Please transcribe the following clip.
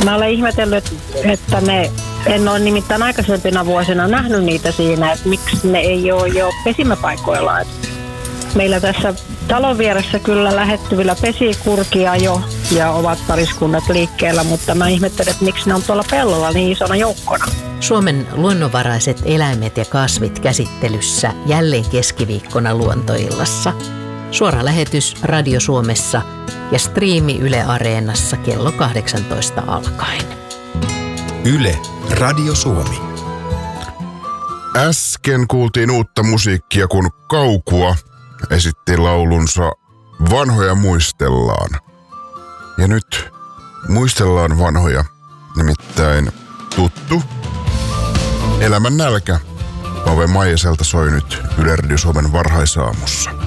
Mä olen ihmetellyt, että en ole nimittäin aikaisempina vuosina nähnyt niitä siinä, että miksi ne ei ole jo pesimäpaikoilla. Meillä tässä talon vieressä kyllä lähettyvillä pesii kurkia jo ja ovat pariskunnat liikkeellä, mutta mä ihmettelen, että miksi ne on tuolla pellolla niin isona joukkona. Suomen luonnonvaraiset eläimet ja kasvit käsittelyssä jälleen keskiviikkona Luontoillassa. Suora lähetys Radio Suomessa ja striimi Yle Areenassa kello 18 alkaen. Yle Radio Suomi. Äsken kuultiin uutta musiikkia, kun Kaukua esitti laulunsa Vanhoja muistellaan. Ja nyt muistellaan vanhoja, nimittäin tuttu Elämän nälkä Pave Maijaselta soi nyt Yle Radio Suomen varhaisaamussa.